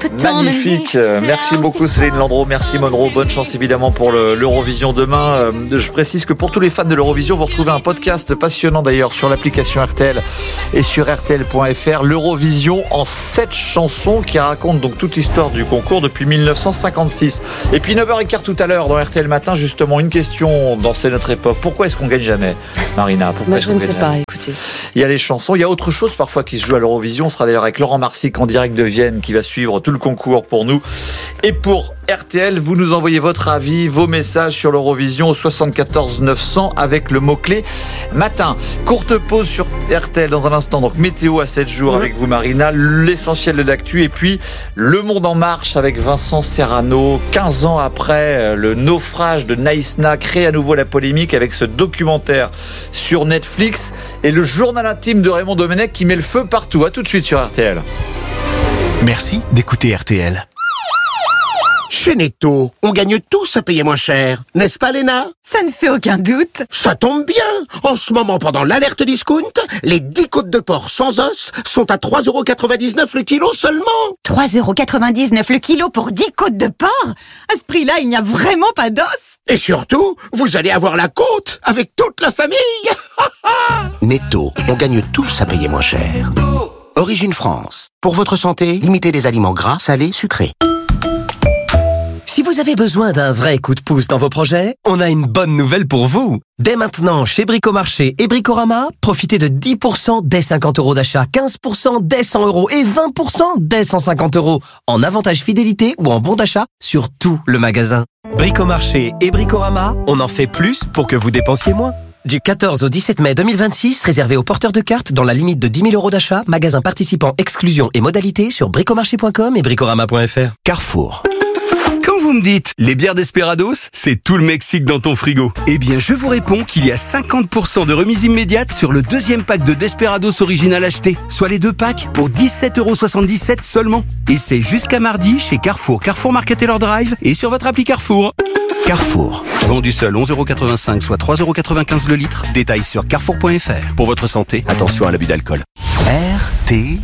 Magnifique. Merci beaucoup Céline Landreau, merci Monroe. Bonne chance évidemment pour l'Eurovision demain. Je précise que pour tous les fans de l'Eurovision, vous retrouvez un podcast passionnant d'ailleurs sur l'application RTL et sur RTL.fr. L'Eurovision en 7 chansons qui racontent donc toute l'histoire du concours depuis 1956. Et puis 9h15 tout à l'heure dans RTL Matin, justement une question dans C'est notre époque. Pourquoi est-ce qu'on gagne jamais, Marina? Moi je ne sais pas, écoutez. Il y a les chansons, il y a autre chose parfois qui se joue à l'Eurovision. On sera d'ailleurs avec Laurent Marsic en direct de Vienne qui va suivre tout le concours pour nous. Et pour RTL, vous nous envoyez votre avis, vos messages sur l'Eurovision au 74 900 avec le mot-clé matin. Courte pause sur RTL dans un instant. Donc météo à 7 jours avec vous Marina, l'essentiel de l'actu et puis Le Monde en marche avec Vincent Serrano. 15 ans après le naufrage de Naïsna, crée à nouveau la polémique avec ce documentaire sur Netflix et le journal intime de Raymond Domenech qui met le feu partout. À tout de suite sur RTL. Merci d'écouter RTL. Chez Netto, on gagne tous à payer moins cher. N'est-ce pas, Léna? Ça ne fait aucun doute. Ça tombe bien. En ce moment, pendant l'alerte discount, les 10 côtes de porc sans os sont à 3,99€ le kilo seulement. 3,99€ le kilo pour 10 côtes de porc? À ce prix-là, il n'y a vraiment pas d'os. Et surtout, vous allez avoir la côte avec toute la famille. Netto, on gagne tous à payer moins cher. Origine France. Pour votre santé, limitez les aliments gras, salés, sucrés. Si vous avez besoin d'un vrai coup de pouce dans vos projets, on a une bonne nouvelle pour vous. Dès maintenant, chez Bricomarché et Bricorama, profitez de 10% dès 50€ d'achat, 15% dès 100€ et 20% dès 150€ en avantage fidélité ou en bon d'achat sur tout le magasin. Bricomarché et Bricorama, on en fait plus pour que vous dépensiez moins. Du 14 au 17 mai 2026, réservé aux porteurs de cartes dans la limite de 10 000€ d'achat, magasin participant, exclusion et modalités sur bricomarché.com et bricorama.fr. Carrefour. Quand vous me dites les bières Desperados, c'est tout le Mexique dans ton frigo. Eh bien, je vous réponds qu'il y a 50% de remise immédiate sur le deuxième pack de Desperados original acheté, soit les 2 packs pour 17,77€ seulement. Et c'est jusqu'à mardi chez Carrefour, Carrefour Market Taylor Drive et sur votre appli Carrefour. Carrefour. Vendu seul 11,85€, soit 3,95€ le litre. Détails sur carrefour.fr. Pour votre santé, attention à l'abus d'alcool. RTL.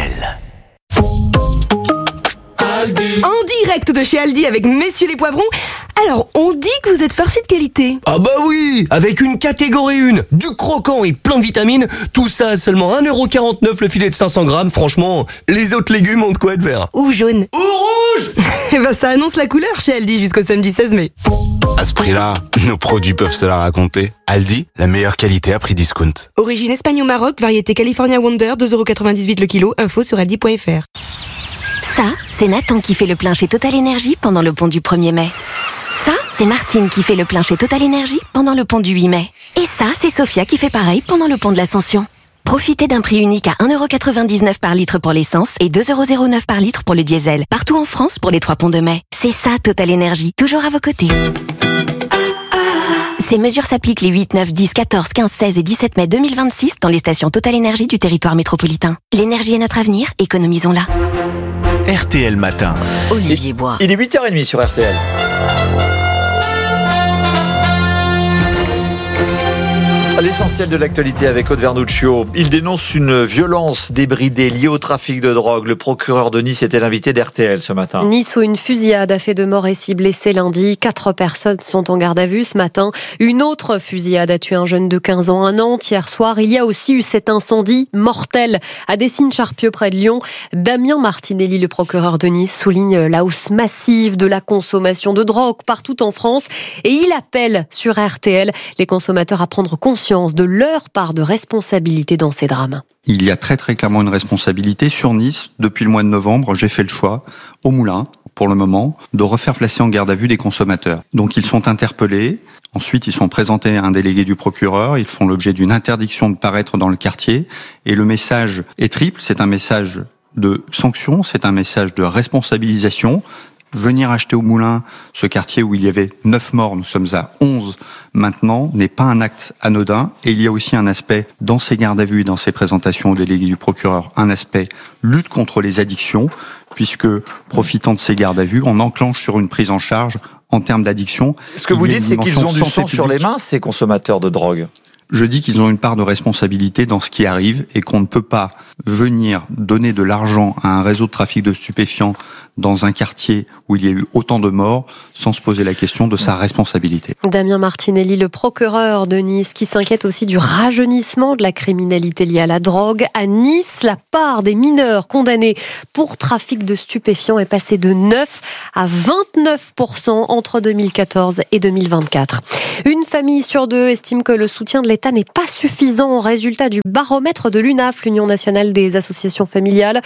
En direct de chez Aldi avec Messieurs les Poivrons. Alors, on dit que vous êtes farcis de qualité. Ah bah oui, avec une catégorie 1, du croquant et plein de vitamines, tout ça à seulement 1,49€ le filet de 500 grammes. Franchement, les autres légumes ont de quoi être verts. Ou jaune. Ou rouge. Eh ben, ça annonce la couleur chez Aldi jusqu'au samedi 16 mai. À ce prix-là, nos produits peuvent se la raconter. Aldi, la meilleure qualité à prix discount. Origine Espagne ou Maroc, variété California Wonder, 2,98€ le kilo, info sur aldi.fr. Ça, c'est Nathan qui fait le plein chez Total Énergie pendant le pont du 1er mai. Ça, c'est Martine qui fait le plein chez Total Énergie pendant le pont du 8 mai. Et ça, c'est Sophia qui fait pareil pendant le pont de l'Ascension. Profitez d'un prix unique à 1,99€ par litre pour l'essence et 2,09€ par litre pour le diesel. Partout en France pour les 3 ponts de mai. C'est ça, Total Énergie. Toujours à vos côtés. Ces mesures s'appliquent les 8, 9, 10, 14, 15, 16 et 17 mai 2026 dans les stations Total Énergie du territoire métropolitain. L'énergie est notre avenir, économisons-la. RTL Matin. Olivier Bois. Il est 8h30 sur RTL. L'essentiel de l'actualité avec Aude Vernuccio. Il dénonce une violence débridée liée au trafic de drogue. Le procureur de Nice était l'invité d'RTL ce matin. Nice où une fusillade a fait 2 morts et 6 blessés lundi. 4 personnes sont en garde à vue ce matin. Une autre fusillade a tué un jeune de 15 ans à Nantes hier soir. Il y a aussi eu cet incendie mortel à Dessines-Charpieu près de Lyon. Damien Martinelli, le procureur de Nice, souligne la hausse massive de la consommation de drogue partout en France. Et il appelle sur RTL les consommateurs à prendre conscience de leur part de responsabilité dans ces drames. Il y a très clairement une responsabilité sur Nice. Depuis le mois de novembre, j'ai fait le choix, au Moulin, pour le moment, de refaire placer en garde à vue des consommateurs. Donc ils sont interpellés, ensuite ils sont présentés à un délégué du procureur, ils font l'objet d'une interdiction de paraître dans le quartier, et le message est triple, c'est un message de sanction, c'est un message de responsabilisation. Venir acheter au Moulin, ce quartier où il y avait 9 morts, nous sommes à 11 maintenant, n'est pas un acte anodin. Et il y a aussi un aspect, dans ces gardes à vue et dans ces présentations au délégué du procureur, un aspect lutte contre les addictions, puisque, profitant de ces gardes à vue, on enclenche sur une prise en charge en termes d'addiction. Ce que vous dites, c'est qu'ils ont du sang sur les mains, ces consommateurs de drogue. Je dis qu'ils ont une part de responsabilité dans ce qui arrive et qu'on ne peut pas venir donner de l'argent à un réseau de trafic de stupéfiants dans un quartier où il y a eu autant de morts sans se poser la question de sa responsabilité. Damien Martinelli, le procureur de Nice, qui s'inquiète aussi du rajeunissement de la criminalité liée à la drogue. À Nice, la part des mineurs condamnés pour trafic de stupéfiants est passée de 9 à 29% entre 2014 et 2024. Une famille sur deux estime que le soutien de l'État n'est pas suffisant. Résultat du baromètre de l'UNAF, l'Union nationale des associations familiales.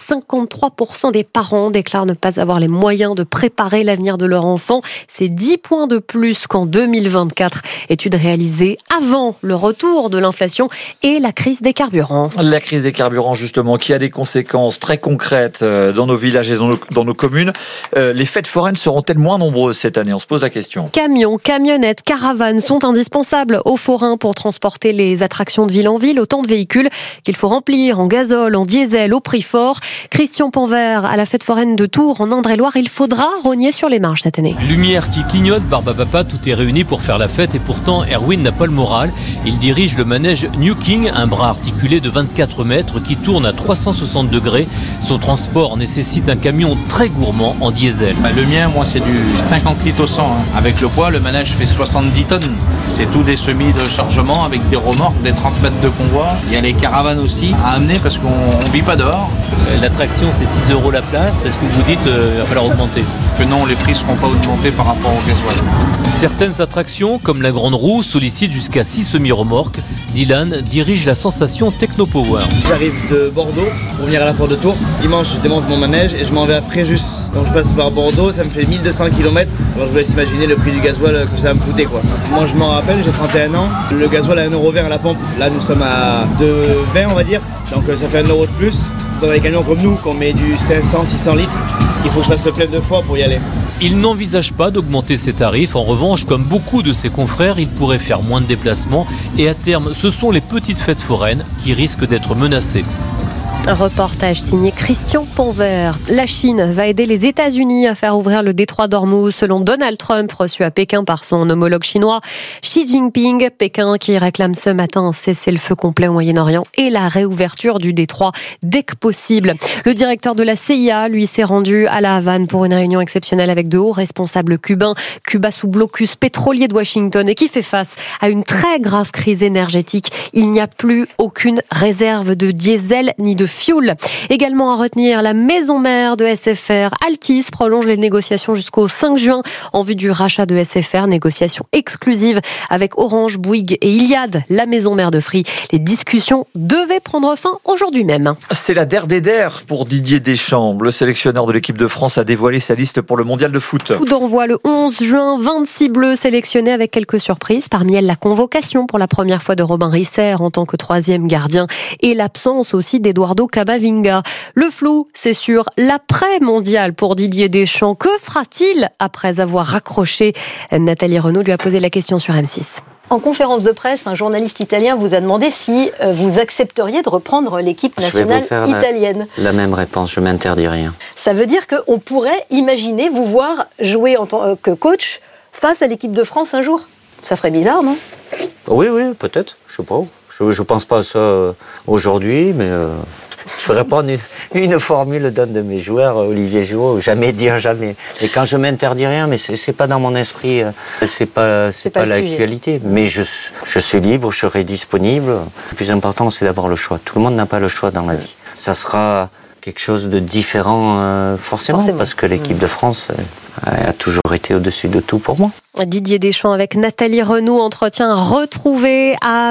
53% des parents déclarent ne pas avoir les moyens de préparer l'avenir de leur enfant. C'est 10 points de plus qu'en 2024. Étude réalisée avant le retour de l'inflation et la crise des carburants. La crise des carburants, justement, qui a des conséquences très concrètes dans nos villages et dans nos communes. Les fêtes foraines seront-elles moins nombreuses cette année ? On se pose la question. Camions, camionnettes, caravanes sont indispensables aux forains pour transporter les attractions de ville en ville. Autant de véhicules qu'il faut remplir en gazole, en diesel, au prix fort. Christian Panvert, à la fête foraine de Tours, en Indre-et-Loire, il faudra rogner sur les marges cette année. Lumière qui clignote, barbe à papa, tout est réuni pour faire la fête et pourtant Erwin n'a pas le moral. Il dirige le manège New King, un bras articulé de 24 mètres qui tourne à 360 degrés. Son transport nécessite un camion très gourmand en diesel. Le mien, moi, c'est du 50 litres au 100. Avec le poids, le manège fait 70 tonnes. C'est tout des semis de chargement avec des remorques, des 30 mètres de convoi. Il y a les caravanes aussi à amener parce qu'on ne vit pas dehors. L'attraction, c'est 6 € la place. Est-ce que vous dites qu'il va falloir augmenter ? Que non, les prix ne seront pas augmentés par rapport au gasoil. Certaines attractions, comme la Grande Roue, sollicitent jusqu'à 6 semi-remorques. Dylan dirige la Sensation Techno-Power. J'arrive de Bordeaux pour venir à la foire de Tours. Dimanche, je démonte mon manège et je m'en vais à Fréjus. Quand je passe par Bordeaux, ça me fait 1200 km. Alors je vous laisse imaginer le prix du gasoil que ça va me coûter, quoi. Moi, je m'en rappelle, j'ai 31 ans. Le gasoil à 1,20 € à la pompe. Là, nous sommes à 2,20 on va dire. Donc ça fait 1 € de plus. Dans les camions comme nous, qu'on met du 500-600 litres, il faut que je fasse le plein 2 fois pour y aller. Il n'envisage pas d'augmenter ses tarifs. En revanche, comme beaucoup de ses confrères, il pourrait faire moins de déplacements. Et à terme, ce sont les petites fêtes foraines qui risquent d'être menacées. Un reportage signé Christian Panvert. La Chine va aider les États-Unis à faire ouvrir le détroit d'Ormuz, selon Donald Trump, reçu à Pékin par son homologue chinois Xi Jinping. Pékin qui réclame ce matin un cessez-le-feu complet au Moyen-Orient et la réouverture du détroit dès que possible. Le directeur de la CIA, lui, s'est rendu à La Havane pour une réunion exceptionnelle avec de hauts responsables cubains. Cuba sous blocus pétrolier de Washington et qui fait face à une très grave crise énergétique. Il n'y a plus aucune réserve de diesel ni de fioul. Également à retenir, la maison mère de SFR, Altis, prolonge les négociations jusqu'au 5 juin en vue du rachat de SFR. Négociations exclusives avec Orange, Bouygues et Iliad, la maison mère de Free. Les discussions devaient prendre fin aujourd'hui même. C'est la der des der pour Didier Deschamps. Le sélectionneur de l'équipe de France a dévoilé sa liste pour le mondial de foot. Coup d'envoi le 11 juin, 26 bleus sélectionnés avec quelques surprises. Parmi elles, la convocation pour la première fois de Robin Risser en tant que 3e gardien et l'absence aussi d'Eduardo Camavinga. Le flou, c'est sur l'après-mondial pour Didier Deschamps. Que fera-t-il après avoir raccroché ? Nathalie Renaud lui a posé la question sur M6. En conférence de presse, un journaliste italien vous a demandé si vous accepteriez de reprendre l'équipe nationale italienne. La même réponse, je m'interdis rien. Ça veut dire qu'on pourrait imaginer vous voir jouer en tant que coach face à l'équipe de France un jour ? Ça ferait bizarre, non ? Oui, peut-être, je sais pas. Je pense pas à ça aujourd'hui, mais je ferais pas une formule d'un de mes joueurs, Olivier Giroud, jamais dire jamais. Et quand je m'interdis rien, mais c'est pas dans mon esprit, c'est pas l'actualité. Mais je suis libre, je serai disponible. Le plus important, c'est d'avoir le choix. Tout le monde n'a pas le choix dans la vie. Ça sera quelque chose de différent, forcément, parce que l'équipe de France a toujours été au-dessus de tout pour moi. Didier Deschamps avec Nathalie Renaud, entretien retrouvé à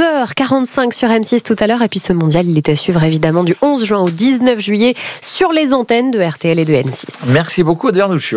12h45 sur M6 tout à l'heure. Et puis ce mondial, il est à suivre évidemment du 11 juin au 19 juillet sur les antennes de RTL et de M6. Merci beaucoup, Dernuccio.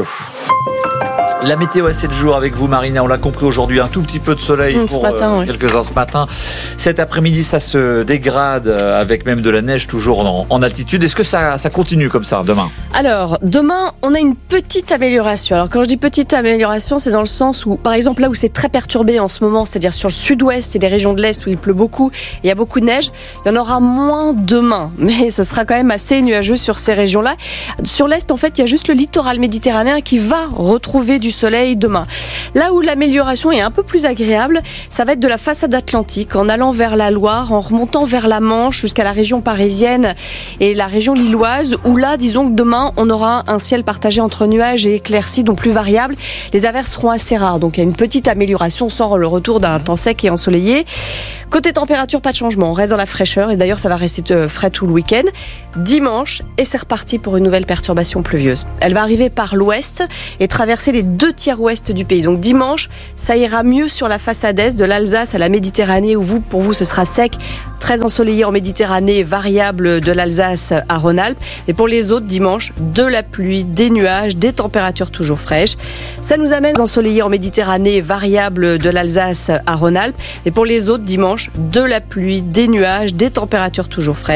La météo à 7 jours avec vous, Marina. On l'a compris aujourd'hui, un tout petit peu de soleil pour quelques-uns ce matin. Cet après-midi, ça se dégrade avec même de la neige toujours en altitude. Est-ce que ça continue comme ça demain ? Alors, demain, on a une petite amélioration. Alors, quand je dis petite amélioration, c'est dans le sens où, par exemple, là où c'est très perturbé en ce moment, c'est-à-dire sur le sud-ouest et des régions de l'est où il pleut beaucoup, et il y a beaucoup de neige, il y en aura moins demain. Mais ce sera quand même assez nuageux sur ces régions-là. Sur l'est, en fait, il y a juste le littoral méditerranéen qui va retrouver retrouver du soleil demain. Là où l'amélioration est un peu plus agréable, ça va être de la façade atlantique, en allant vers la Loire, en remontant vers la Manche jusqu'à la région parisienne et la région lilloise, où là, disons que demain, on aura un ciel partagé entre nuages et éclaircies, donc plus variable. Les averses seront assez rares, donc il y a une petite amélioration sans le retour d'un temps sec et ensoleillé. Côté température, pas de changement, on reste dans la fraîcheur et d'ailleurs ça va rester frais tout le week-end. Dimanche, et c'est reparti pour une nouvelle perturbation pluvieuse. Elle va arriver par l'ouest et traverser les 2 tiers ouest du pays. Donc dimanche, ça ira mieux sur la façade est, de l'Alsace à la Méditerranée, où pour vous ce sera sec, très ensoleillé en Méditerranée, variable de l'Alsace à Rhône-Alpes. Et pour les autres, dimanche, de la pluie, des nuages, des températures toujours fraîches. Ça nous amène ensoleillé en Méditerranée, variable de l'Alsace à Rhône-Alpes. Et pour les autres, dimanche, de la pluie, des nuages, des températures toujours fraîches.